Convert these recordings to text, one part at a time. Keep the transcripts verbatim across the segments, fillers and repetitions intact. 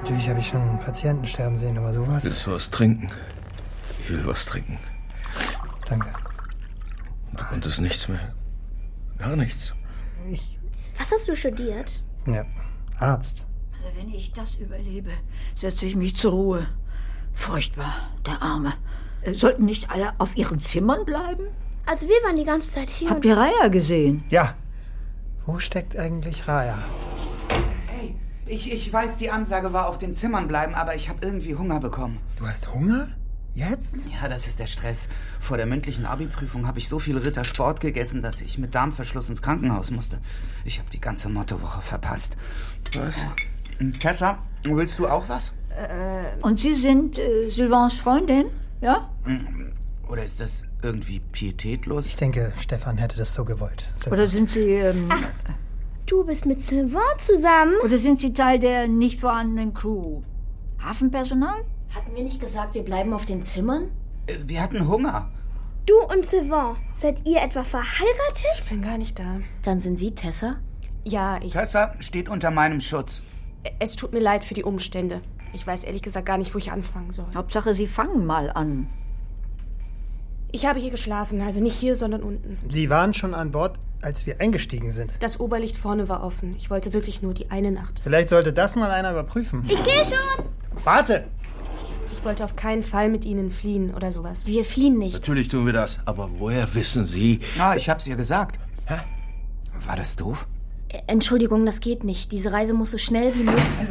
Natürlich habe ich schon Patienten sterben sehen, aber sowas... Willst du was trinken? Ich will was trinken. Danke. Du konntest nichts mehr. Gar nichts. Ich... Was hast du studiert? Ja, Arzt. Also wenn ich das überlebe, setze ich mich zur Ruhe. Furchtbar, der Arme. Sollten nicht alle auf ihren Zimmern bleiben? Also wir waren die ganze Zeit hier. Habt ihr Raya gesehen? Ja. Wo steckt eigentlich Raya? Hey, ich, ich weiß, die Ansage war auf den Zimmern bleiben, aber ich habe irgendwie Hunger bekommen. Du hast Hunger? Jetzt? Ja, das ist der Stress. Vor der mündlichen Abi-Prüfung habe ich so viel Ritter Sport gegessen, dass ich mit Darmverschluss ins Krankenhaus musste. Ich habe die ganze Mottowoche verpasst. Was? Tessa, willst du auch was? Äh, und Sie sind äh, Sylvains Freundin, ja? Oder ist das irgendwie pietätlos? Ich denke, Stefan hätte das so gewollt. So. Oder sind Sie... Ähm, Ach, du bist mit Sylvain zusammen? Oder sind Sie Teil der nicht vorhandenen Crew? Hafenpersonal? Hatten wir nicht gesagt, wir bleiben auf den Zimmern? Wir hatten Hunger. Du und Sylvain, seid ihr etwa verheiratet? Ich bin gar nicht da. Dann sind Sie Tessa? Ja, ich... Tessa steht unter meinem Schutz. Es tut mir leid für die Umstände. Ich weiß ehrlich gesagt gar nicht, wo ich anfangen soll. Hauptsache, Sie fangen mal an. Ich habe hier geschlafen, also nicht hier, sondern unten. Sie waren schon an Bord, als wir eingestiegen sind. Das Oberlicht vorne war offen. Ich wollte wirklich nur die eine Nacht. Vielleicht sollte das mal einer überprüfen. Ich gehe schon! Warte! Ich wollte auf keinen Fall mit Ihnen fliehen oder sowas. Wir fliehen nicht. Natürlich tun wir das. Aber woher wissen Sie? Ah, ich hab's ihr gesagt. Hä? War das doof? Entschuldigung, das geht nicht. Diese Reise muss so schnell wie möglich... Also,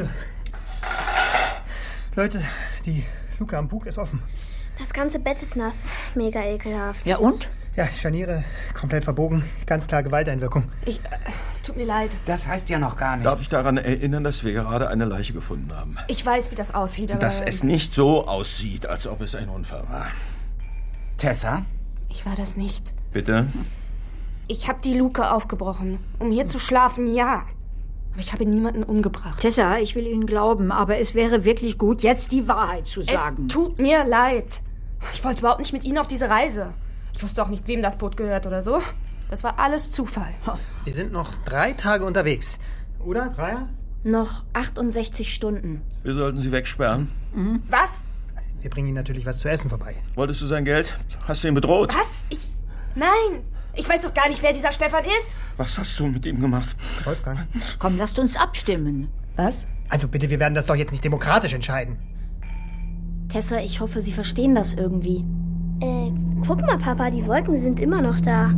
Leute, die Luke am Bug ist offen. Das ganze Bett ist nass. Mega ekelhaft. Ja und? Ja, Scharniere komplett verbogen. Ganz klar Gewalteinwirkung. Ich... Äh, es tut mir leid. Das heißt ja noch gar nichts. Darf ich daran erinnern, dass wir gerade eine Leiche gefunden haben? Ich weiß, wie das aussieht, aber... Dass es nicht so aussieht, als ob es ein Unfall war. Tessa? Ich war das nicht. Bitte? Ich habe die Luke aufgebrochen. Um hier zu schlafen, ja. Aber ich habe niemanden umgebracht. Tessa, ich will Ihnen glauben, aber es wäre wirklich gut, jetzt die Wahrheit zu sagen. Es tut mir leid. Ich wollte überhaupt nicht mit Ihnen auf diese Reise. Ich wusste auch nicht, wem das Boot gehört oder so. Das war alles Zufall. Wir sind noch drei Tage unterwegs. Oder, Raya? Noch achtundsechzig Stunden. Wir sollten sie wegsperren. Mhm. Was? Wir bringen Ihnen natürlich was zu essen vorbei. Wolltest du sein Geld? Hast du ihn bedroht? Was? Ich... Nein! Ich weiß doch gar nicht, wer dieser Stefan ist. Was hast du mit ihm gemacht? Wolfgang. Komm, lasst uns abstimmen. Was? Also bitte, wir werden das doch jetzt nicht demokratisch entscheiden. Tessa, ich hoffe, Sie verstehen das irgendwie. Äh, guck mal, Papa, die Wolken sind immer noch da.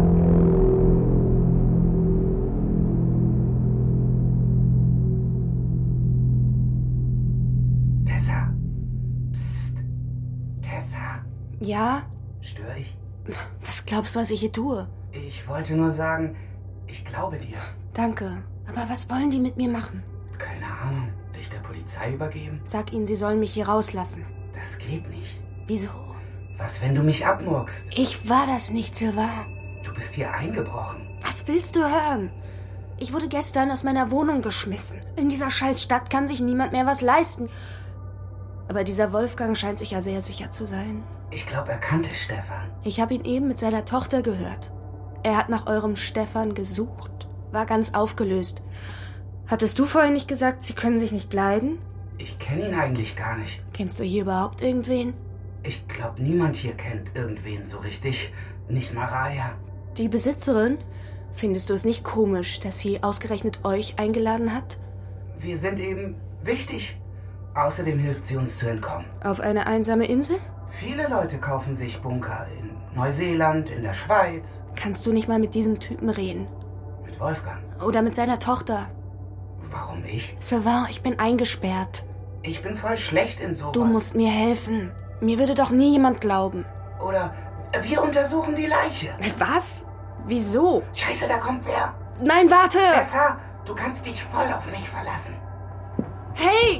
Tessa. Psst. Tessa. Ja? Störe ich? Was glaubst du, was ich hier tue? Ich wollte nur sagen, ich glaube dir. Danke. Aber was wollen die mit mir machen? Keine Ahnung. Dich der Polizei übergeben? Sag ihnen, sie sollen mich hier rauslassen. Das geht nicht. Wieso? Was, wenn du mich abmurkst? Ich war das nicht, Sylvain. Du bist hier eingebrochen. Was willst du hören? Ich wurde gestern aus meiner Wohnung geschmissen. In dieser scheiß Stadt kann sich niemand mehr was leisten. Aber dieser Wolfgang scheint sich ja sehr sicher zu sein. Ich glaube, er kannte Stefan. Ich habe ihn eben mit seiner Tochter gehört. Er hat nach eurem Stefan gesucht. War ganz aufgelöst. Hattest du vorhin nicht gesagt, sie können sich nicht leiden? Ich kenne ihn eigentlich gar nicht. Kennst du hier überhaupt irgendwen? Ich glaube, niemand hier kennt irgendwen so richtig. Nicht mal Raya. Die Besitzerin? Findest du es nicht komisch, dass sie ausgerechnet euch eingeladen hat? Wir sind eben wichtig. Außerdem hilft sie uns zu entkommen. Auf eine einsame Insel? Viele Leute kaufen sich Bunker in Neuseeland, in der Schweiz. Kannst du nicht mal mit diesem Typen reden? Mit Wolfgang? Oder mit seiner Tochter? Warum ich? Sylvain, ich bin eingesperrt. Ich bin voll schlecht in sowas. Du musst mir helfen. Mir würde doch nie jemand glauben. Oder wir untersuchen die Leiche. Was? Wieso? Scheiße, da kommt wer. Nein, warte! Tessa, du kannst dich voll auf mich verlassen. Hey!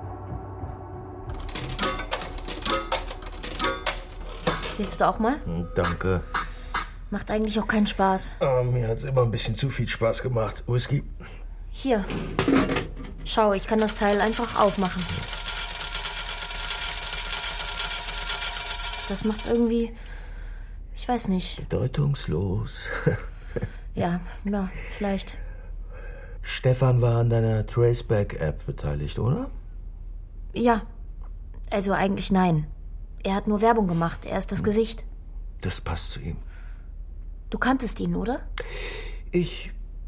Willst du auch mal? Danke. Macht eigentlich auch keinen Spaß. Oh, mir hat's immer ein bisschen zu viel Spaß gemacht. Whisky? Hier. Schau, ich kann das Teil einfach aufmachen. Das macht's irgendwie... Ich weiß nicht. Bedeutungslos. Ja, ja, vielleicht. Stefan war an deiner Traceback-App beteiligt, oder? Ja. Also eigentlich nein. Er hat nur Werbung gemacht. Er ist das Gesicht. Das passt zu ihm. Du kanntest ihn, oder? Ich...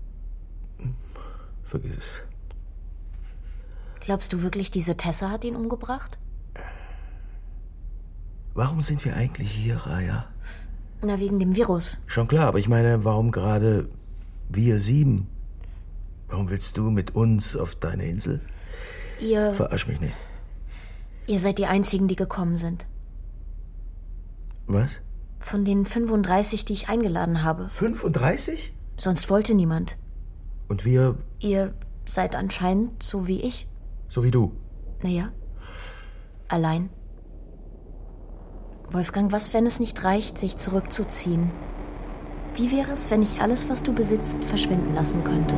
Vergiss es. Glaubst du wirklich, diese Tessa hat ihn umgebracht? Warum sind wir eigentlich hier, Raya? Na, wegen dem Virus. Schon klar, aber ich meine, warum gerade wir sieben? Warum willst du mit uns auf deine Insel? Ihr... Verarsch mich nicht. Ihr seid die Einzigen, die gekommen sind. Was? Von den fünfunddreißig, die ich eingeladen habe. fünfunddreißig? Sonst wollte niemand. Und wir... Ihr seid anscheinend so wie ich. So wie du? Naja. Allein. Wolfgang, was, wenn es nicht reicht, sich zurückzuziehen? Wie wäre es, wenn ich alles, was du besitzt, verschwinden lassen könnte?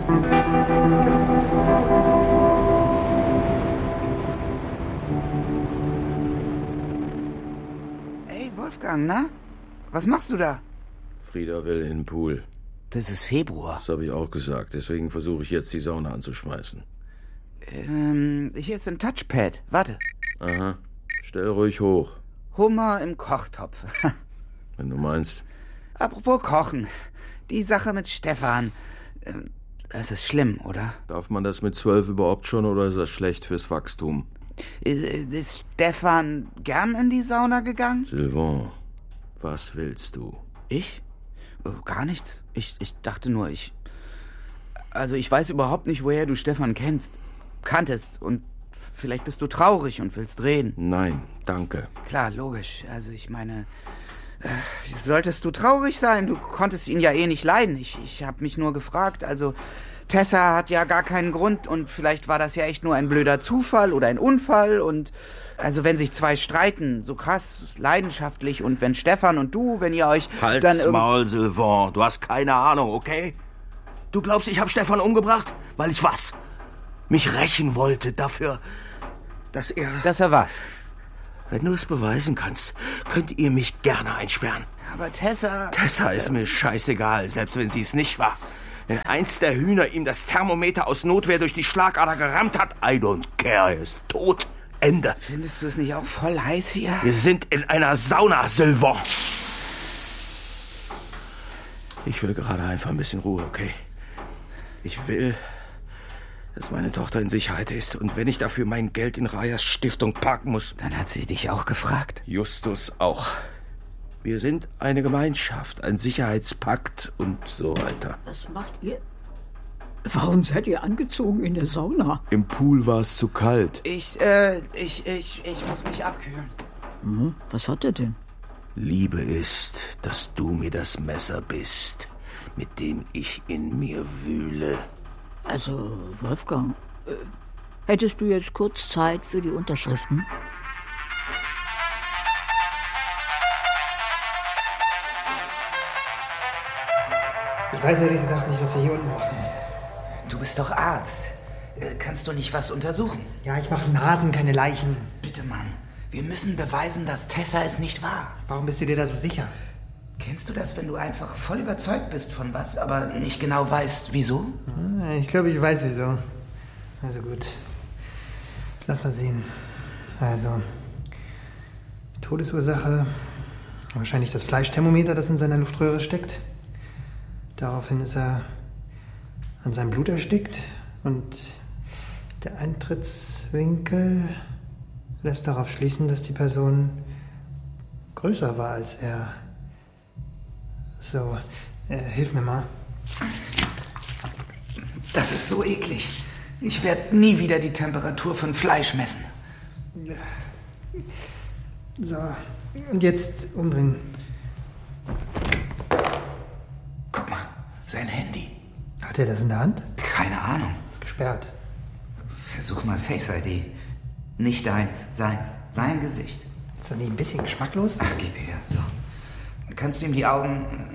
Hey, Wolfgang, na? Was machst du da? Frieda will in den Pool. Das ist Februar. Das habe ich auch gesagt. Deswegen versuche ich jetzt, die Sauna anzuschmeißen. Ähm, hier ist ein Touchpad. Warte. Aha. Stell ruhig hoch. Hummer im Kochtopf. Wenn du meinst. Apropos Kochen. Die Sache mit Stefan. Ähm, das ist schlimm, oder? Darf man das mit zwölf überhaupt schon oder ist das schlecht fürs Wachstum? Ist Stefan gern in die Sauna gegangen? Sylvain, was willst du? Ich? Oh, gar nichts. Ich, ich dachte nur, ich... Also ich weiß überhaupt nicht, woher du Stefan kennst. Kanntest. Und vielleicht bist du traurig und willst reden. Nein, danke. Klar, logisch. Also ich meine... Äh, wie solltest du traurig sein? Du konntest ihn ja eh nicht leiden. Ich, ich habe mich nur gefragt. Also Tessa hat ja gar keinen Grund und vielleicht war das ja echt nur ein blöder Zufall oder ein Unfall. Und also wenn sich zwei streiten, so krass, leidenschaftlich und wenn Stefan und du, wenn ihr euch Halt's dann... irg- Maul, Sylvain. Du hast keine Ahnung, okay? Du glaubst, ich habe Stefan umgebracht? Weil ich was? Mich rächen wollte dafür, dass er... Dass er was? Wenn du es beweisen kannst, könnt ihr mich gerne einsperren. Aber Tessa... Tessa ist mir scheißegal, selbst wenn sie es nicht war. Wenn eins der Hühner ihm das Thermometer aus Notwehr durch die Schlagader gerammt hat, I don't care, er ist tot. Ende. Findest du es nicht auch voll heiß hier? Wir sind in einer Sauna, Sylvain. Ich will gerade einfach ein bisschen Ruhe, okay? Ich will, dass meine Tochter in Sicherheit ist. Und wenn ich dafür mein Geld in Rayas Stiftung parken muss... Dann hat sie dich auch gefragt. Justus auch. Wir sind eine Gemeinschaft, ein Sicherheitspakt und so weiter. Was macht ihr? Warum seid ihr angezogen in der Sauna? Im Pool war es zu kalt. Ich, äh, ich, ich, ich muss mich abkühlen. Hm, was hat er denn? Liebe ist, dass du mir das Messer bist, mit dem ich in mir wühle. Also, Wolfgang, äh, hättest du jetzt kurz Zeit für die Unterschriften? Ich weiß ehrlich gesagt nicht, was wir hier unten machen. Du bist doch Arzt. Äh, Kannst du nicht was untersuchen? Ja, ich mache Nasen, keine Leichen. Bitte, Mann. Wir müssen beweisen, dass Tessa es nicht war. Warum bist du dir da so sicher? Kennst du das, wenn du einfach voll überzeugt bist von was, aber nicht genau weißt, wieso? Ah, Ich glaube, ich weiß wieso. Also gut. Lass mal sehen. Also, Todesursache, wahrscheinlich das Fleischthermometer, das in seiner Luftröhre steckt. Daraufhin ist er an seinem Blut erstickt und der Eintrittswinkel lässt darauf schließen, dass die Person größer war als er. So, äh, hilf mir mal. Das ist so eklig. Ich werde nie wieder die Temperatur von Fleisch messen. So, und jetzt umdrehen. Guck mal, sein Handy. Hat er das in der Hand? Keine Ahnung. Ist gesperrt. Versuch mal Face I D. Nicht deins, seins. Sein Gesicht. Ist das nicht ein bisschen geschmacklos? Ach, gib her, so. Kannst du ihm die Augen...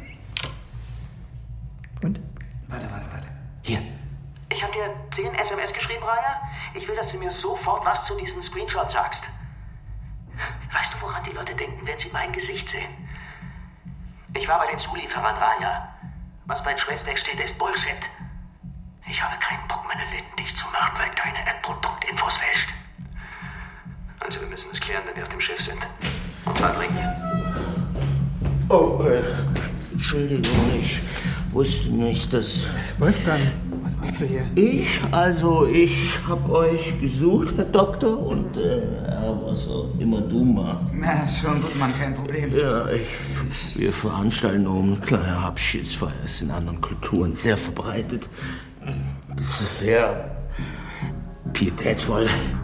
Und? Warte, warte, warte. Hier. Ich habe dir zehn S M S geschrieben, Raya. Ich will, dass du mir sofort was zu diesen Screenshots sagst. Weißt du, woran die Leute denken, wenn sie mein Gesicht sehen? Ich war bei den Zulieferern, Raya. Was bei Traceback steht, ist Bullshit. Ich habe keinen Bock, meine Läden dicht zu machen, weil deine App Produktinfos fälscht. Oh, äh, Entschuldigung, ich wusste nicht, dass... Wolfgang, was machst du hier? Ich? Also, ich hab euch gesucht, Herr Doktor, und äh, ja, was auch immer du machst. Na, schon gut, Mann, kein Problem. Ja, ich, wir veranstalten um kleine Abschiedsfeier. Ist in anderen Kulturen sehr verbreitet. Das ist sehr pietätvoll.